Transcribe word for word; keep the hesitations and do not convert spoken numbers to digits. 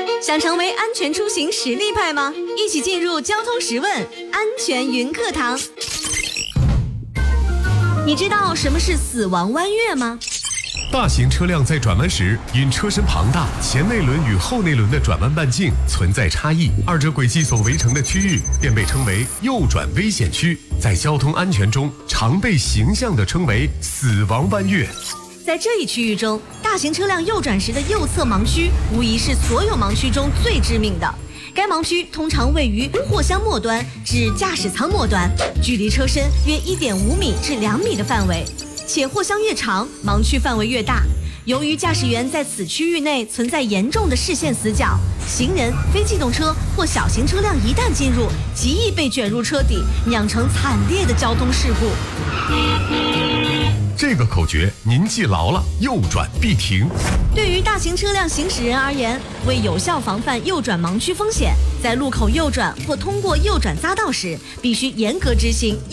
想成为安全出行实力派吗？一起进入交通十问安全云课堂。你知道什么是死亡弯月吗？ 大型车辆在转弯时，因车身庞大，前内轮与后内轮的转弯半径存在差异，二者轨迹所围成的区域便被称为右转危险区，在交通安全中常被形象地称为死亡弯月。 在这一区域中，大型车辆右转时的右侧盲区无疑是所有盲区中最致命的。该盲区通常位于货箱末端至驾驶舱末端，距离车身约 一点五米至两米的范围，且货箱越长，盲区范围越大。由于驾驶员在此区域内存在严重的视线死角，行人、非机动车或小型车辆一旦进入，极易被卷入车底，酿成惨烈的交通事故。 这个口诀您记牢了，右转必停。 对于大型车辆行驶人而言，为有效防范右转盲区风险，在路口右转或通过右转匝道时，必须严格执行